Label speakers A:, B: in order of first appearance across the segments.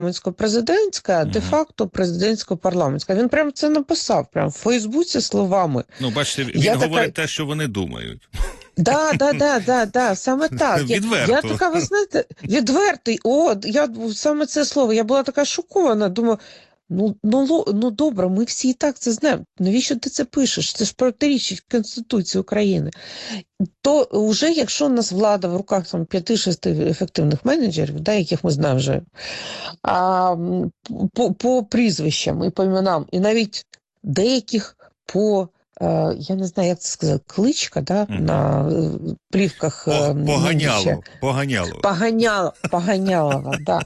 A: парламентсько-президентська, а де-факто президентсько-парламентська. Він прямо це написав, прямо в Фейсбуці словами.
B: Ну, бачите, він говорить те, що вони думають.
A: Да, саме так.
B: Відверто.
A: Я така, ви знаєте, відвертий. Саме це слово, я була така шокована, думаю, ну добре, ми всі і так це знаємо. Навіщо ти це пишеш? Це ж протирічить Конституції України. То вже, якщо у нас влада в руках 5-6 ефективних менеджерів, яких ми знаємо вже, по прізвищам і по іменам, і навіть деяких по, я не знаю, як це сказати, кличка, на плівках. Поганялова, да.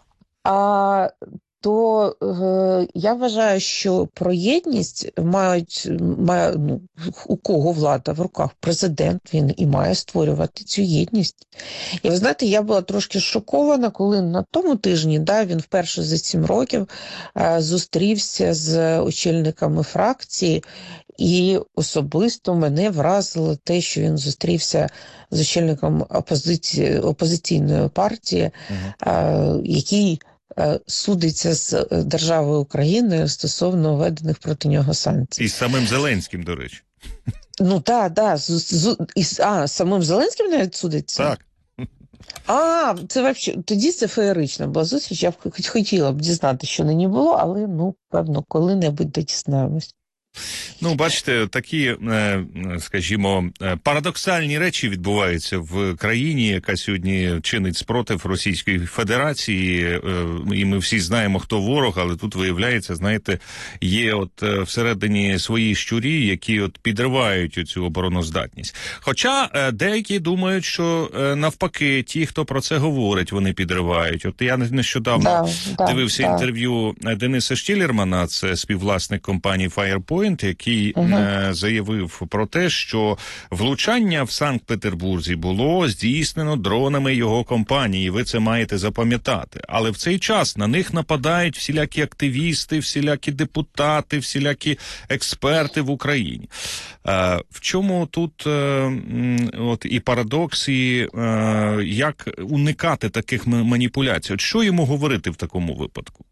A: То я вважаю, що про єдність має у кого влада в руках? Президент, він і має створювати цю єдність. І ви знаєте, я була трошки шокована, коли на тому тижні, він вперше за 7 років зустрівся з очільниками фракції, і особисто мене вразило те, що він зустрівся з очільником опозиційної партії, який судиться з державою України стосовно введених проти нього санкцій.
B: І з самим Зеленським, до речі.
A: Ну, так. З самим Зеленським навіть судиться?
B: Так.
A: Це взагалі, тоді це феєрична була зустріч. Я б хотіла б дізнати, що нині було, але, певно, коли-небудь дізнаємось.
B: Ну, бачите, такі, скажімо, парадоксальні речі відбуваються в країні, яка сьогодні чинить спротив Російської Федерації, і ми всі знаємо, хто ворог, але тут, виявляється, знаєте, є всередині свої щурі, які підривають цю обороноздатність. Хоча деякі думають, що навпаки, ті, хто про це говорить, вони підривають. Я нещодавно дивився інтерв'ю Дениса Штілермана, це співвласник компанії Firepoint, який заявив про те, що влучання в Санкт-Петербурзі було здійснено дронами його компанії, ви це маєте запам'ятати. Але в цей час на них нападають всілякі активісти, всілякі депутати, всілякі експерти в Україні. В чому тут і парадокс, і як уникати таких маніпуляцій? Що йому говорити в такому випадку?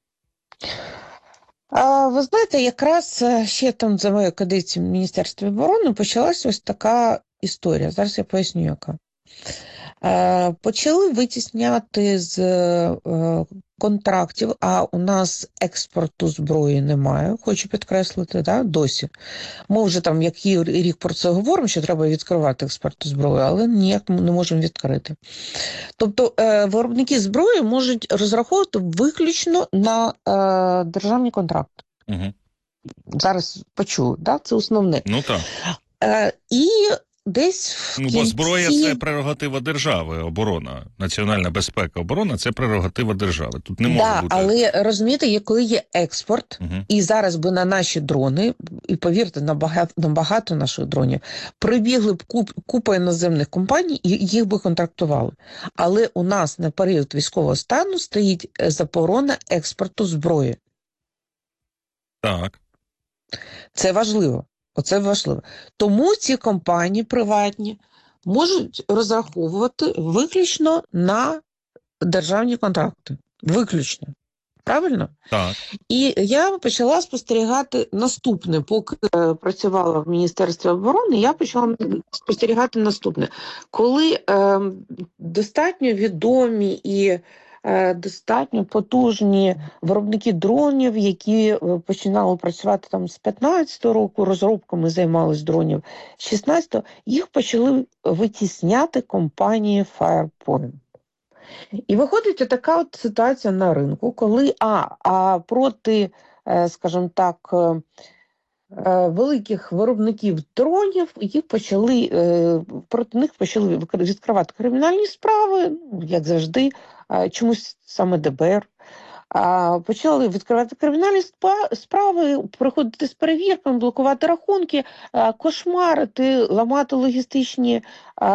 A: Ви знаєте, якраз ще там за моєю каденцією в Міністерстві оборони почалась ось така історія. Зараз я поясню, яка. Почали витісняти з контрактів, а у нас експорту зброї немає, хочу підкреслити, досі. Ми вже там який рік про це говоримо, що треба відкривати експорту зброї, але ніяк не можемо відкрити. Тобто виробники зброї можуть розраховувати виключно на державні контракти.
B: Угу.
A: Зараз почули, це основне.
B: Ну так.
A: І десь в кінці...
B: Бо зброя – це прерогатива держави, оборона, національна безпека, оборона – це прерогатива держави. Тут не може бути...
A: але розумієте, коли є експорт, і зараз би на наші дрони, і повірте, на багато наших дронів, прибігли б купа іноземних компаній, і їх би контрактували. Але у нас на період військового стану стоїть заборона експорту зброї.
B: Так.
A: Це важливо. Оце важливо. Тому ці компанії приватні можуть розраховувати виключно на державні контракти. Виключно. Правильно?
B: Так.
A: І я почала спостерігати наступне. Поки працювала в Міністерстві оборони, я почала спостерігати наступне. Коли достатньо відомі і достатньо потужні виробники дронів, які починали працювати там з 15-го року, розробками займалися дронів з 16-го, їх почали витісняти компанії Firepoint. І виходить така ситуація на ринку, коли проти, скажімо так, великих виробників дронів проти них почали відкривати кримінальні справи, як завжди, чомусь саме ДБР. Почали відкривати кримінальні справи, приходити з перевірками, блокувати рахунки, кошмарити, ламати логістичні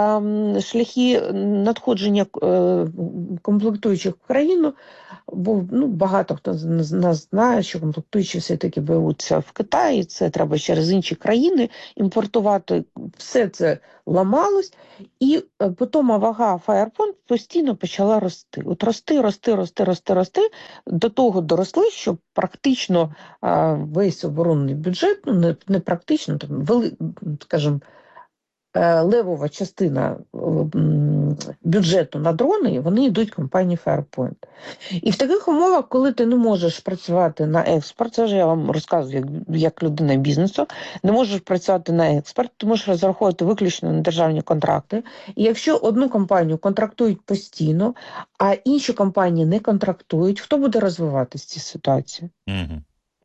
A: шляхи надходження комплектуючих в країну. Бо багато хто з нас знає, що комплектуючі все-таки беруться в Китаї, це треба через інші країни імпортувати. Все це ламалось, і питома вага Firepoint постійно почала рости. От рости, до того доросли, що практично весь оборонний бюджет, ну не практично, там, скажімо, левова частина бюджету на дрони, вони йдуть компанії Firepoint. І в таких умовах, коли ти не можеш працювати на експорт, це ж я вам розказую як людина бізнесу, не можеш працювати на експорт, ти можеш розраховувати виключно на державні контракти. І якщо одну компанію контрактують постійно, а інші компанії не контрактують, хто буде розвиватися в цій ситуації?
B: Угу.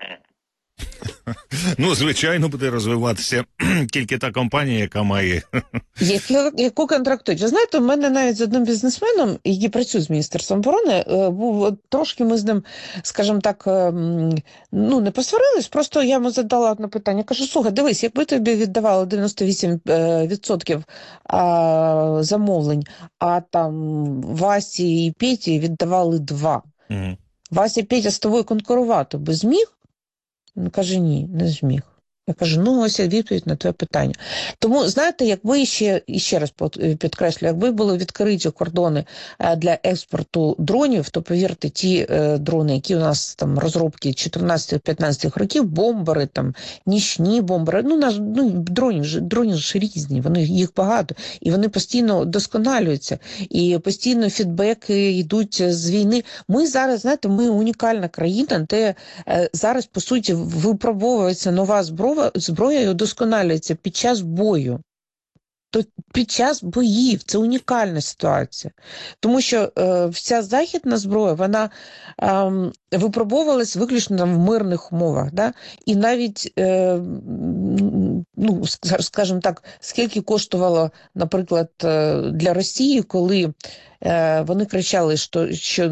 B: Ну, звичайно, буде розвиватися тільки та компанія, яка має.
A: Яку контрактують. Ви знаєте, у мене навіть з одним бізнесменом, який працює з Міністерством оборони, був трошки ми з ним, скажімо так, ну, не посварились, просто я йому задала одне питання. Кажу, слухай, дивись, якби тобі віддавали 98% замовлень, а там Васі і Петі віддавали 2%.
B: Угу.
A: Вася і Петя з тобою конкурувати би зміг? Він каже, ні, не зміг. Я кажу, ну ось відповідь на твоє питання. Тому, знаєте, якби ще раз підкреслю, якби були відкриті кордони для експорту дронів, то, повірте, ті дрони, які у нас там розробки 14-15 років, бомбери, там, нічні бомбери, дрони ж різні, їх багато, і вони постійно досконалюються, і постійно фідбеки йдуть з війни. Ми зараз, знаєте, ми унікальна країна, де зараз, по суті, випробовується нова зброя і удосконалюється під час бою. Під час боїв. Це унікальна ситуація. Тому що вся західна зброя, вона випробовувалась виключно в мирних умовах. Да? І навіть, скажімо так, скільки коштувало, наприклад, для Росії, коли вони кричали, що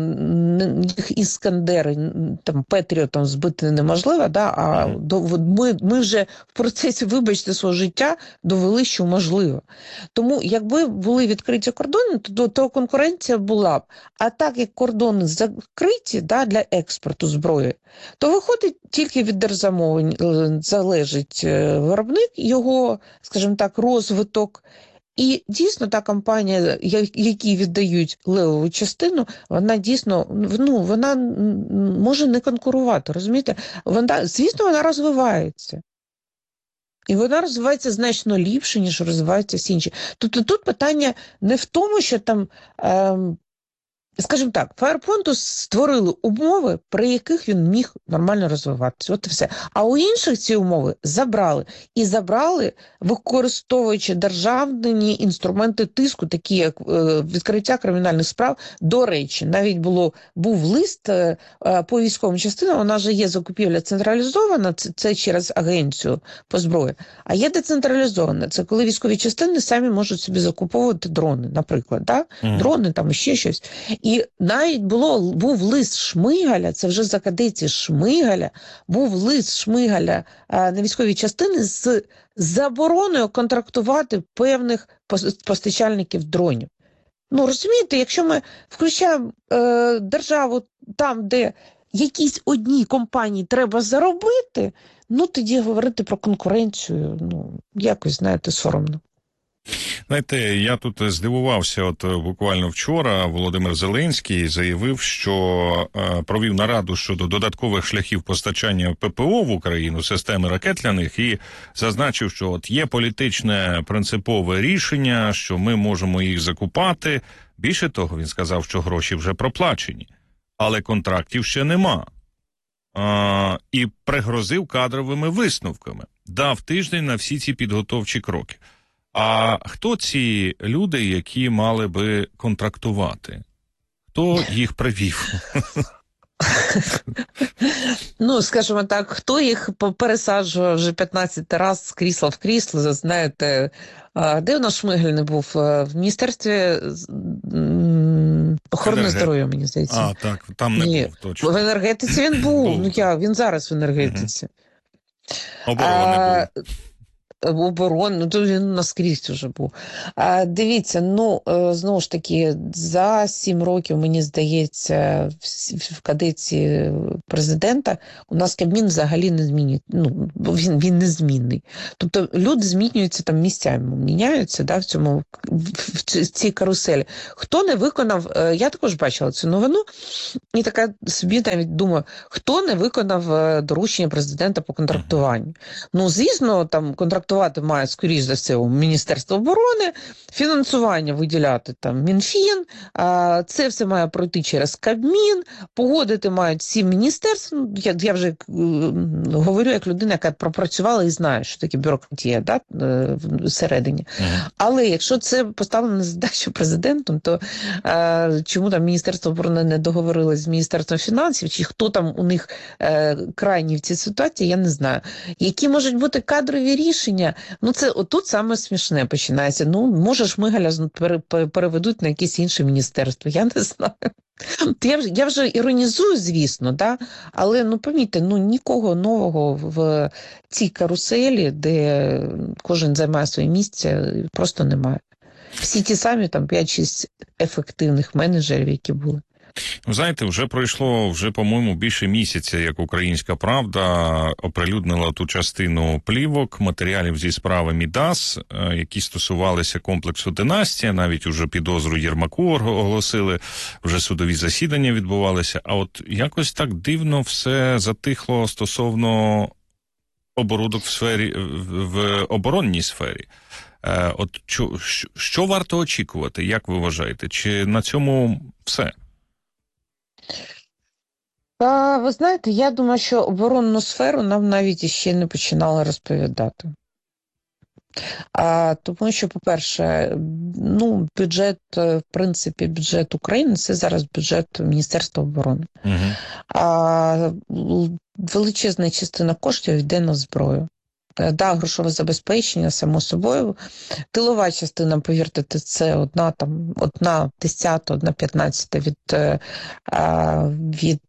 A: їх іскандери, там, Петріотом збити неможливо, да? А ми вже в процесі, вибачте, свого життя довели, що можливо. Тому, якби були відкриті кордони, то конкуренція була б. А так, як кордони закриті, да, для експорту зброї, то виходить тільки від держзамовлень залежить виробник, його, скажімо так, розвиток. І дійсно та компанія, якій віддають левову частину, вона дійсно, вона може не конкурувати, розумієте? Звісно, вона розвивається. І вона розвивається значно ліпше, ніж розвиваються всі інші. Тобто тут питання не в тому, що там, скажімо так, Firepoint створили умови, при яких він міг нормально розвиватися. От і все. А у інших ці умови забрали. І забрали, використовуючи державні інструменти тиску, такі як відкриття кримінальних справ. До речі, навіть був лист по військовим частинам, вона вже є закупівля централізована, це через агенцію по зброї, а є децентралізована. Це коли військові частини самі можуть собі закуповувати дрони, наприклад. Да? Дрони, там ще щось. І навіть був лист Шмигаля, це вже за каденції Шмигаля, був лист Шмигаля на військові частини з забороною контрактувати певних постачальників дронів. Ну, розумієте, якщо ми включаємо державу там, де якійсь одній компанії треба заробити, тоді говорити про конкуренцію, якось, знаєте, соромно.
B: Знаєте, я тут здивувався, буквально вчора Володимир Зеленський заявив, що провів нараду щодо додаткових шляхів постачання ППО в Україну, системи ракет для них, і зазначив, що є політичне принципове рішення, що ми можемо їх закупати. Більше того, він сказав, що гроші вже проплачені, але контрактів ще нема. І пригрозив кадровими висновками. Дав тиждень на всі ці підготовчі кроки. А хто ці люди, які мали би контрактувати? Хто їх привів?
A: Скажімо так, хто їх пересаджував вже 15 разів з крісла в крісло, знаєте, де у нас Шмигаль не був? В Міністерстві охорони здоров'я, мені здається.
B: А, так, там не був, точно.
A: В енергетиці він був, він зараз в енергетиці.
B: Оборони був.
A: оборони, ну то він наскрізь уже був. Дивіться, знову ж таки, за 7 років, мені здається, в каденції президента у нас Кабмін взагалі не змінює. Ну, він незмінний. Тобто люди змінюються там місцями, міняються, да, в цій каруселі. Хто не виконав, я також бачила цю новину, і така собі навіть думаю, хто не виконав доручення президента по контрактуванню. Ну, звісно, там контрактувати має, скоріш за все, Міністерство оборони, фінансування виділяти там Мінфін, це все має пройти через Кабмін, погодити мають 7 міністерств. Я вже говорю як людина, яка пропрацювала і знає, що таке бюрократія, да, всередині. Але якщо це поставлено задачу президентом, то чому там Міністерство оборони не договорилось з Міністерством фінансів, чи хто там у них крайній в цій ситуації, я не знаю. Які можуть бути кадрові рішення? Ну, це отут саме смішне починається. Ну, може, Шмигаля переведуть на якесь інше міністерство, я не знаю. Я вже іронізую, звісно, да? Але, ну, помітьте, ну, нікого нового в цій каруселі, де кожен займає своє місце, просто немає. Всі ті самі, там, 5-6 ефективних менеджерів, які були.
B: Ви знаєте, вже пройшло, по-моєму, більше місяця, як «Українська правда» оприлюднила ту частину плівок, матеріалів зі справи Мідас, які стосувалися комплексу «Династія», навіть уже підозру Єрмаку оголосили, вже судові засідання відбувалися. А от якось так дивно все затихло стосовно оборудок в оборонній сфері. От що варто очікувати, як ви вважаєте? Чи на цьому все?
A: Ви знаєте, я думаю, що оборонну сферу нам навіть іще не починали розповідати. Тому що, по-перше, ну, бюджет, в принципі, бюджет України – це зараз бюджет Міністерства оборони. Величезна частина коштів йде на зброю. Да, грошове забезпечення, само собою. Тилова частина, повірте, це одна 10, 1/15 від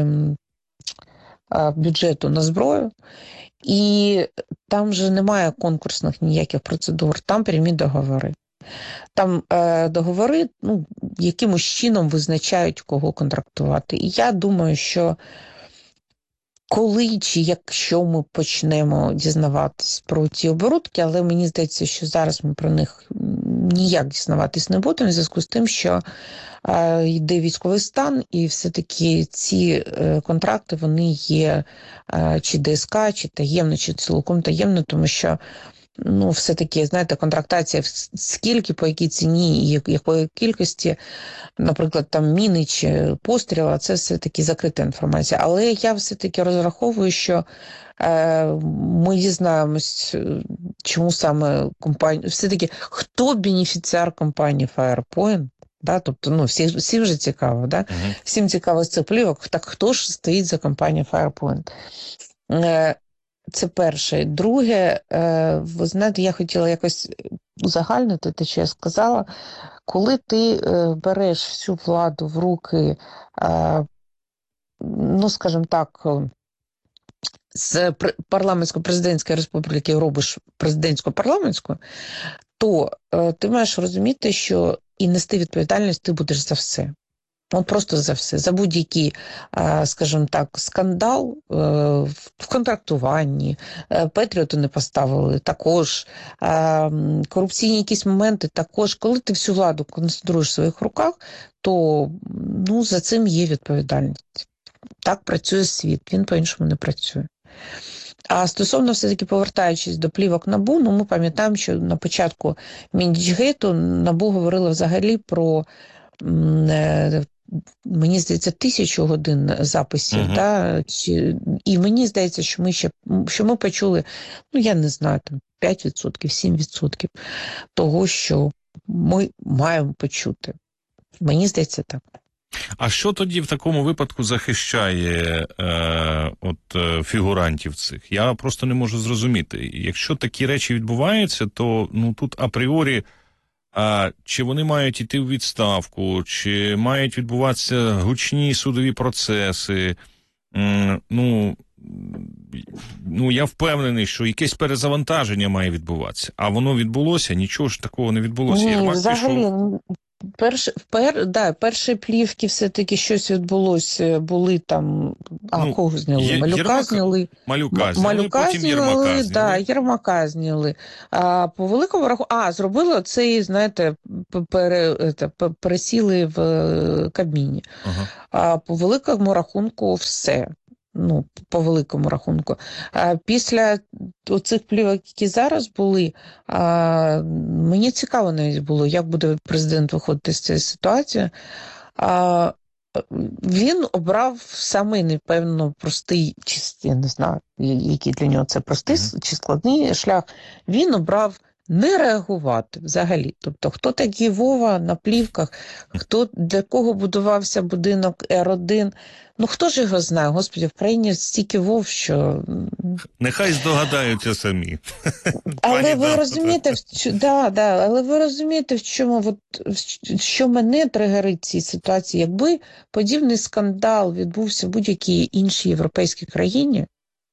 A: бюджету на зброю. І там же немає конкурсних ніяких процедур, там прямі договори. Там договори, ну, якимось чином визначають, кого контрактувати. І я думаю, що коли чи якщо ми почнемо дізнаватись про ці оборудки, але мені здається, що зараз ми про них ніяк дізнаватись не будемо, в зв'язку з тим, що йде військовий стан, і все-таки ці контракти, вони є чи ДСК, чи таємно, чи цілком таємно, тому що, ну, все-таки, знаєте, контрактація скільки, по якій ціні і якої кількості, наприклад, там міни чи постріла, це все-таки закрита інформація. Але я все-таки розраховую, що ми дізнаємось, чому саме компанія, все-таки, хто бенефіціар компанії Firepoint, да? Тобто, ну, всім вже цікаво, да? Всім цікаво з цих плівок, так хто ж стоїть за компанією Firepoint? Це перше. Друге, ви знаєте, я хотіла якось узагальнити те, що я сказала. Коли ти береш всю владу в руки, ну, скажімо так, з парламентсько-президентської республіки робиш президентсько-парламентську, то ти маєш розуміти, що і нести відповідальність ти будеш за все. От просто за все. За будь-який, скажімо так, скандал в контрактуванні, Петріоту не поставили, також, корупційні якісь моменти також. Коли ти всю владу концентруєш в своїх руках, то, ну, за цим є відповідальність. Так працює світ, він по-іншому не працює. А стосовно, все-таки, повертаючись до плівок НАБУ, ну, ми пам'ятаємо, що на початку Міндічгейту НАБУ говорили взагалі про, мені здається, 1000 годин записів, да? І мені здається, що ми почули, ну, я не знаю, там 5%, 7% того, що ми маємо почути. Мені здається, так.
B: А що тоді в такому випадку захищає фігурантів цих? Я просто не можу зрозуміти. Якщо такі речі відбуваються, то, ну, тут апріорі, чи вони мають іти в відставку, чи мають відбуватися гучні судові процеси. Ну, ну, я впевнений, що якесь перезавантаження має відбуватися. А воно відбулося, нічого ж такого не відбулося.
A: Ні,
B: Єрмак
A: взагалі,
B: пішов.
A: перші плівки все-таки щось відбулося, були там,
B: Ну,
A: кого зняли? Малюка зняли.
B: Малюка зняли,
A: Малюка
B: потім Єрмака
A: зняли,
B: зняли.
A: Єрмака зняли. А по великому рахунку, зробили оцей, знаєте, пересіли в Кабміні.
B: Ага.
A: А по великому рахунку все. Ну, по великому рахунку. Після оцих плівок, які зараз були, мені цікаво навіть було, як буде президент виходити з цієї ситуації. Він обрав самий, напевно, простий, чи я не знаю, який для нього це простий чи складний шлях. Він обрав не реагувати взагалі. Тобто, хто такий Вова на плівках, для кого будувався будинок Р1, ну хто ж його знає? Господи, в країні стільки Вов, що...
B: Нехай здогадаються самі.
A: Але ви розумієте, але ви розумієте, в чому, що мене тригерить в цій ситуації? Якби подібний скандал відбувся в будь-якій іншій європейській країні,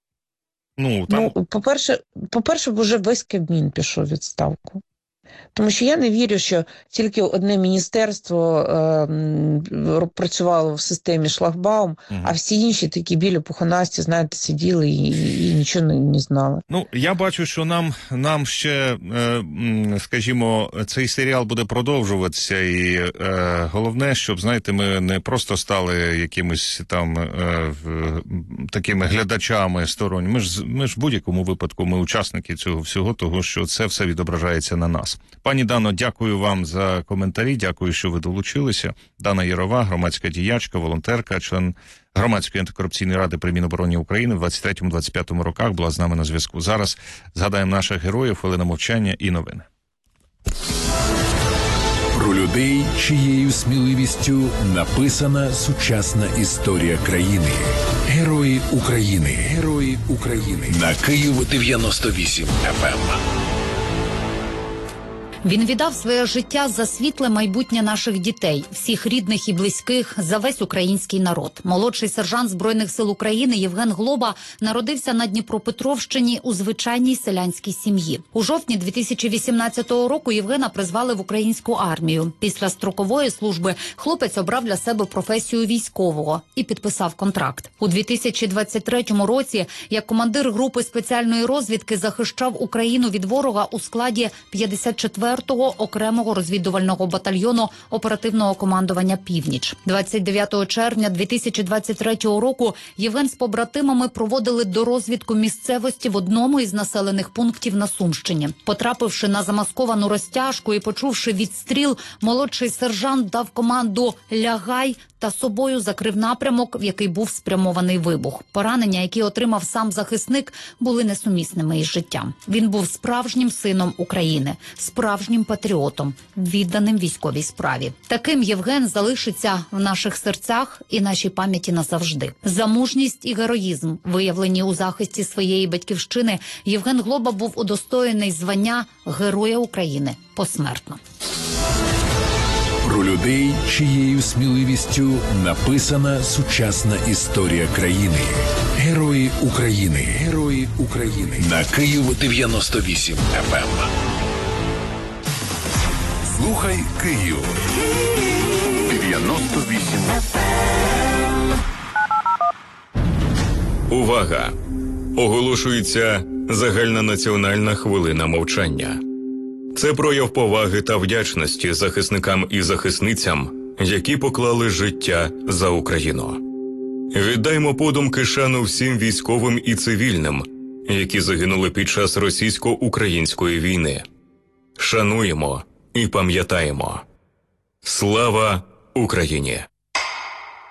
A: по-перше, б уже весь Кабмін пішов у відставку. Тому що я не вірю, що тільки одне міністерство працювало в системі шлагбаум, а всі інші такі білі пухонасті, знаєте, сиділи і нічого не знали.
B: Ну, я бачу, що нам ще, скажімо, цей серіал буде продовжуватися, і головне, щоб, знаєте, ми не просто стали якимись там такими глядачами сторонні. Ми ж в будь-якому випадку, ми учасники цього всього, того, що це все відображається на нас. Пані Дано, дякую вам за коментарі, дякую, що ви долучилися. Дана Ярова, громадська діячка, волонтерка, член Громадської антикорупційної ради при Мінобороні України в 23-25 роках була з нами на зв'язку. Зараз згадаємо наших героїв, хвилина мовчання і новини.
C: Про людей, чиєю сміливістю написана сучасна історія країни. Герої України. Герої України. На Київ 98 FM.
D: Він віддав своє життя за світле майбутнє наших дітей, всіх рідних і близьких, за весь український народ. Молодший сержант Збройних сил України Євген Глоба народився на Дніпропетровщині у звичайній селянській сім'ї. У жовтні 2018 року Євгена призвали в українську армію. Після строкової служби хлопець обрав для себе професію військового і підписав контракт. У 2023 році як командир групи спеціальної розвідки захищав Україну від ворога у складі 54-го окремого розвідувального батальйону оперативного командування «Північ». 29 червня 2023 року Євген з побратимами проводили дорозвідку місцевості в одному із населених пунктів на Сумщині. Потрапивши на замасковану розтяжку і почувши відстріл, молодший сержант дав команду «Лягай» та собою закрив напрямок, в який був спрямований вибух. Поранення, які отримав сам захисник, були несумісними із життям. Він був справжнім сином України, справжнім патріотом, відданим військовій справі. Таким Євген залишиться в наших серцях і нашій пам'яті назавжди. За мужність і героїзм, виявлені у захисті своєї батьківщини, Євген Глоба був удостоєний звання Героя України посмертно.
C: Про людей, чиєю сміливістю написана сучасна історія країни. Герої України. Герої України. На Київ 98 FM. Слухай Київ. 98 FM.
E: Увага! Оголошується загальнонаціональна хвилина мовчання. Це прояв поваги та вдячності захисникам і захисницям, які поклали життя за Україну. Віддаймо подумки шану всім військовим і цивільним, які загинули під час російсько-української війни. Шануємо і пам'ятаємо. Слава Україні!